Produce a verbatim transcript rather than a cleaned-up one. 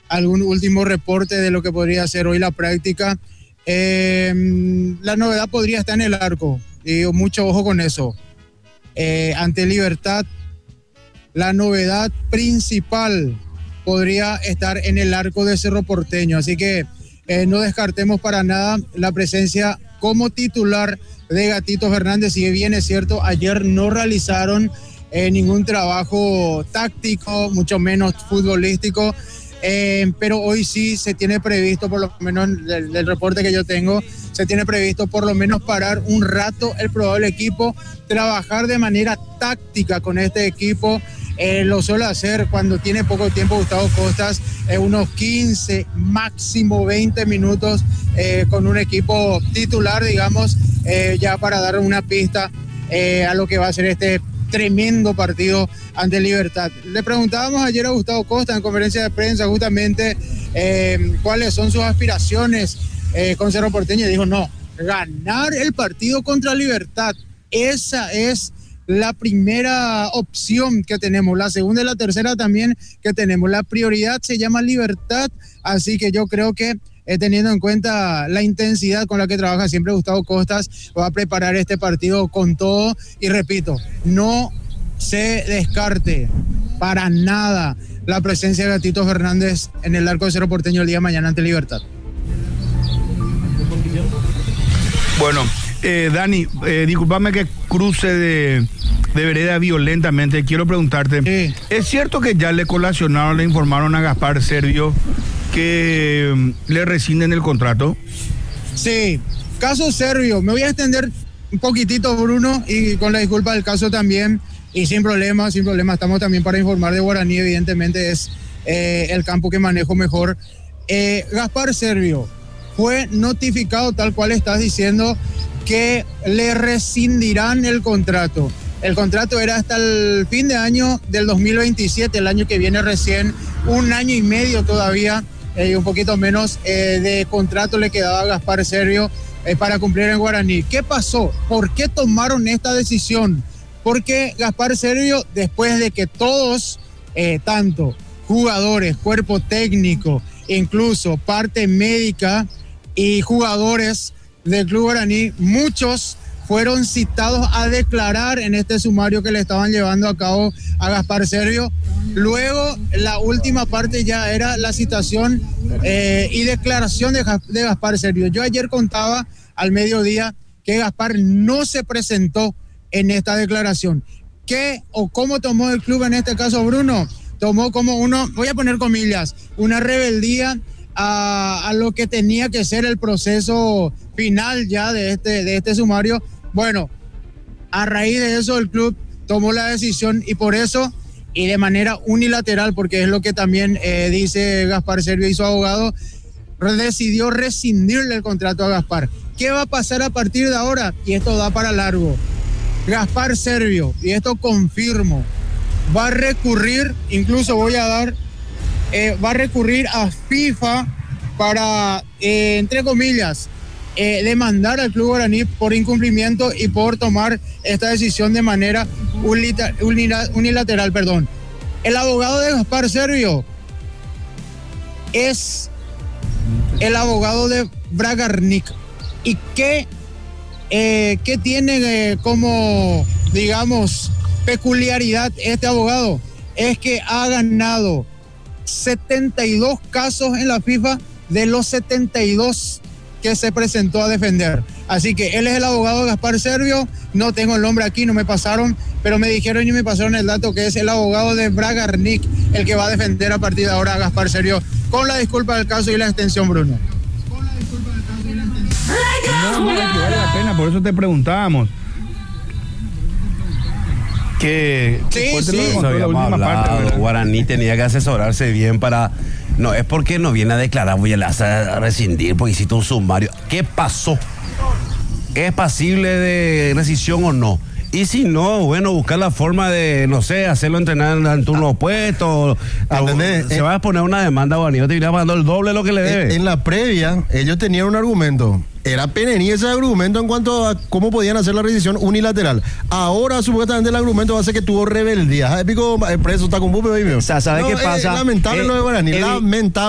algún último reporte de lo que podría ser hoy la práctica. Eh, la novedad podría estar en el arco, y mucho ojo con eso. Eh, ante Libertad, la novedad principal podría estar en el arco de Cerro Porteño, así que eh, no descartemos para nada la presencia como titular de Gatito Fernández. Si bien es cierto, ayer no realizaron eh, ningún trabajo táctico, mucho menos futbolístico, eh, pero hoy sí se tiene previsto, por lo menos del, del reporte que yo tengo, se tiene previsto por lo menos parar un rato el probable equipo, trabajar de manera táctica con este equipo. Eh, lo suele hacer cuando tiene poco tiempo Gustavo Costas, eh, unos quince, máximo veinte minutos eh, con un equipo titular, digamos, eh, ya para dar una pista eh, a lo que va a ser este tremendo partido ante Libertad. Le preguntábamos ayer a Gustavo Costa en conferencia de prensa justamente eh, cuáles son sus aspiraciones eh, con Cerro Porteño, y dijo no, ganar el partido contra Libertad, esa es la primera opción que tenemos, la segunda y la tercera también que tenemos. La prioridad se llama Libertad, así que yo creo que eh, teniendo en cuenta la intensidad con la que trabaja siempre Gustavo Costas, va a preparar este partido con todo. Y repito, no se descarte para nada la presencia de Gatito Fernández en el arco de Cerro Porteño el día de mañana ante Libertad. Bueno, eh, Dani, eh, discúlpame que cruce de, de vereda violentamente. Quiero preguntarte, sí. ¿Es cierto que ya le colacionaron, le informaron a Gaspar Servio que um, le rescinden el contrato? Sí, caso Servio. Me voy a extender un poquitito, Bruno, y con la disculpa del caso también, y sin problema, sin problema. Estamos también para informar de Guaraní, evidentemente es eh, el campo que manejo mejor. Eh, Gaspar Servio fue notificado, tal cual estás diciendo, que le rescindirán el contrato. El contrato era hasta el fin de año del dos mil veintisiete, el año que viene recién, un año y medio todavía, eh, un poquito menos eh, de contrato le quedaba a Gaspar Servio eh, para cumplir en Guaraní. ¿Qué pasó? ¿Por qué tomaron esta decisión? Porque Gaspar Servio, después de que todos, eh, tanto jugadores, cuerpo técnico, incluso parte médica y jugadores del Club Guaraní, muchos fueron citados a declarar en este sumario que le estaban llevando a cabo a Gaspar Servio. Luego, la última parte ya era la citación eh, y declaración de, de Gaspar Servio. Yo ayer contaba al mediodía que Gaspar no se presentó en esta declaración. ¿Qué o cómo tomó el club en este caso, Bruno? Tomó como uno, voy a poner comillas, una rebeldía A, a lo que tenía que ser el proceso final ya de este, de este sumario. Bueno, a raíz de eso el club tomó la decisión y por eso, y de manera unilateral, porque es lo que también eh, dice Gaspar Servio y su abogado, decidió rescindirle el contrato a Gaspar. ¿Qué va a pasar a partir de ahora? Y esto da para largo. Gaspar Servio, y esto confirmo, va a recurrir, incluso voy a dar Eh, va a recurrir a FIFA para, eh, entre comillas, eh, demandar al Club Guaraní por incumplimiento y por tomar esta decisión de manera unita, unila, unilateral. Perdón. El abogado de Gaspar Servio es el abogado de Bragarnik. ¿Y qué, eh, qué tiene eh, como, digamos, peculiaridad este abogado? Es que ha ganado setenta y dos casos en la FIFA de los setenta y dos que se presentó a defender. Así que él es el abogado de Gaspar Servio, no tengo el nombre aquí, no me pasaron, pero me dijeron y me pasaron el dato que es el abogado de Bragarnik el que va a defender a partir de ahora a Gaspar Servio, con la disculpa del caso y la extensión, Bruno. Con la disculpa del caso y la extensión. No, no, que vale la pena, por eso te preguntábamos. Que sí, sí. Lo habíamos hablado, parte, Guaraní tenía que asesorarse bien para... No, es porque no viene a declarar, voy a, a rescindir porque hiciste un sumario. ¿Qué pasó? ¿Es pasible de rescisión o no? Y si no, bueno, buscar la forma de, no sé, hacerlo entrenar en turno ah, opuesto. ¿Entendés? Se eh, va a poner una demanda, Guaraní, te iría pagando el doble de lo que le debe. En, en la previa, ellos tenían un argumento. Era perenía ese argumento en cuanto a cómo podían hacer la rescisión unilateral. Ahora, supuestamente, el argumento va a ser que tuvo rebeldía. Pico, el preso está con bupe, baby. O sea, ¿sabes no, qué pasa? Es lamentable eh, lo de Guaraní, eh, lamentable.